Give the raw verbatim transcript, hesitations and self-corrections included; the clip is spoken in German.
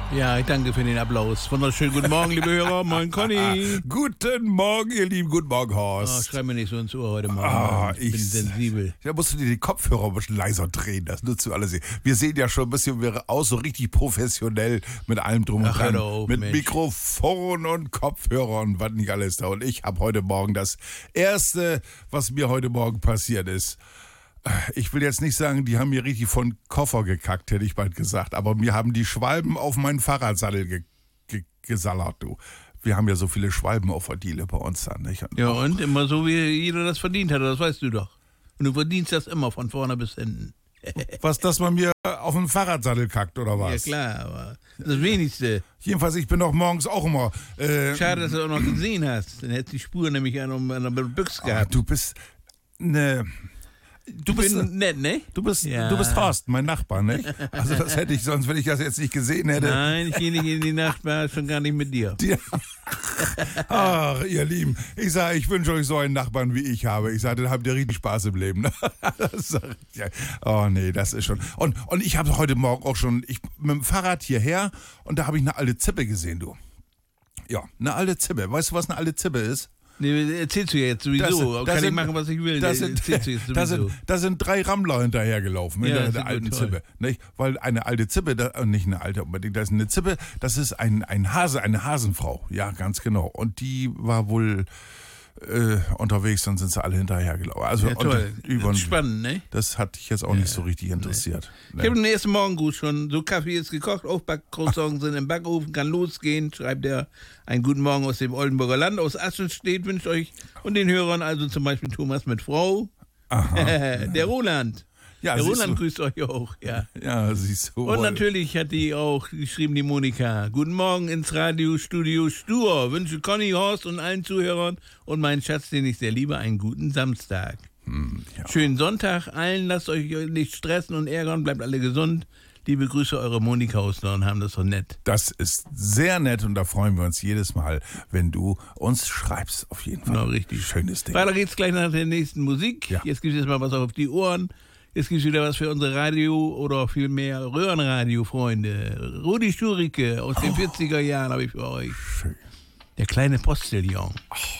Ja, ich danke für den Applaus. Wunderschönen guten Morgen, liebe Hörer. Moin, Conny. Guten Morgen, ihr Lieben. Guten Morgen, Horst. Oh, schreib mir nicht so ins Ohr heute Morgen. Ah, ich bin ich- sensibel. Da musst du dir die Kopfhörer ein bisschen leiser drehen, das nutzt du alles. Wir sehen ja schon ein bisschen aus, so richtig professionell mit allem drum und Ach, hör dran. doch auf, mit Mensch. Mikrofon und Kopfhörern und was nicht alles da. Und ich habe heute Morgen das Erste, was mir heute Morgen passiert ist. Ich will jetzt nicht sagen, die haben mir richtig von Koffer gekackt, hätte ich bald gesagt. Aber mir haben die Schwalben auf meinen Fahrradsattel ge ge gesallert, du. Wir haben ja so viele Schwalben auf der Diele bei uns dann, nicht? Und Ja, und immer so, wie jeder das verdient hat, das weißt du doch. Und du verdienst das immer von vorne bis hinten. Was, dass man mir auf den Fahrradsattel kackt, oder was? Ja, klar, aber das Wenigste. Jedenfalls, ich bin doch morgens auch immer... Äh, Schade, dass du auch noch gesehen hast. Dann hättest du die Spur nämlich an einer Büchse ah, gehabt. du bist... Ne... Du Ich bist, bin nett, ne? du bist, Ja. du bist Horst, mein Nachbar, nicht? Also das hätte ich sonst, wenn ich das jetzt nicht gesehen hätte. Nein, ich gehe nicht in die Nachbar, schon gar nicht mit dir. Die, ach, ihr Lieben, ich sage, ich wünsche euch so einen Nachbarn, wie ich habe. Ich sage, dann habt ihr richtig Spaß im Leben. Ne? Das sag ich, ja. Oh nee, das ist schon... Und, und ich habe heute Morgen auch schon, ich mit dem Fahrrad hierher und da habe ich eine alte Zippe gesehen, du. Ja, eine alte Zippe. Weißt du, was eine alte Zippe ist? Nee, erzählst du ja jetzt sowieso. Das sind- Kann das ich sind- machen, was ich will. Da sind, Erzählst du jetzt da, sowieso. sind, da sind drei Rammler hinterhergelaufen, Ja, hinter das der ist alten gut, toll. Zippe. Nicht? Weil eine alte Zippe, da, äh, nicht eine alte unbedingt, das ist eine Zippe, das ist ein, ein Hase, eine Hasenfrau. Ja, ganz genau. Und die war wohl äh, unterwegs, dann sind sie alle hinterhergelaufen. Also Ja, toll. unter- über, Spannend, ne? das hat dich jetzt auch nicht so richtig interessiert. Ich habe den ersten Morgengruß schon. So, Kaffee ist gekocht, Aufbackcroissants sind im Backofen, kann losgehen. Schreibt er einen guten Morgen aus dem Oldenburger Land, aus Assenstedt, wünscht euch und den Hörern, also zum Beispiel Thomas mit Frau. Der Roland. Ja, Der siehst Roland du. grüßt euch auch, ja. Ja, siehst du. Und wohl. natürlich hat die auch geschrieben, die Monika. Guten Morgen ins Radiostudio Stur. Wünsche Conny, Horst und allen Zuhörern und meinen Schatz, den ich sehr liebe, einen guten Samstag. Hm, ja. Schönen Sonntag allen, lasst euch nicht stressen und ärgern, bleibt alle gesund. Liebe Grüße, eure Monika aus Dornheim, das ist doch nett. Das ist sehr nett und da freuen wir uns jedes Mal, wenn du uns schreibst. Auf jeden Fall. Genau, richtig. Schönes Ding. Weiter geht's gleich nach der nächsten Musik. Ja. Jetzt gibt es mal was auf die Ohren. Jetzt gibt es wieder was für unsere Radio- oder vielmehr Röhrenradio-Freunde. Rudi Schurike aus den vierziger Jahren habe ich für euch. Schön. Der kleine Postillon. Oh.